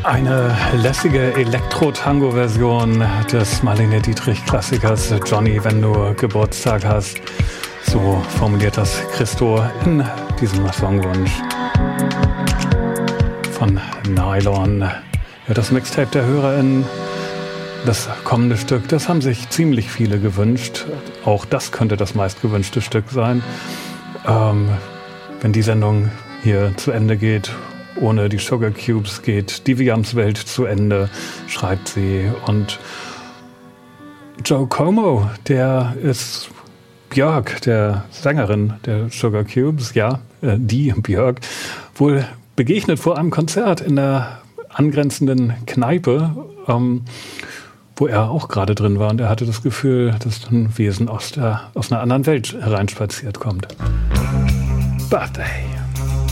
Eine lässige Elektro-Tango-Version des Marlene Dietrich-Klassikers Johnny, wenn du Geburtstag hast. So formuliert das Christo in diesem Songwunsch von Nylon. Ja, das Mixtape der HörerInnen, das kommende Stück, das haben sich ziemlich viele gewünscht. Auch das könnte das meistgewünschte Stück sein. Wenn die Sendung hier zu Ende geht, ohne die Sugar Cubes geht die Williams-Welt zu Ende, schreibt sie. Und Joe Como, der ist Björk, der Sängerin der Sugar Cubes, ja, die Björk, wohl begegnet vor einem Konzert in der angrenzenden Kneipe, wo er auch gerade drin war. Und er hatte das Gefühl, dass ein Wesen aus einer anderen Welt hereinspaziert kommt. Birthday.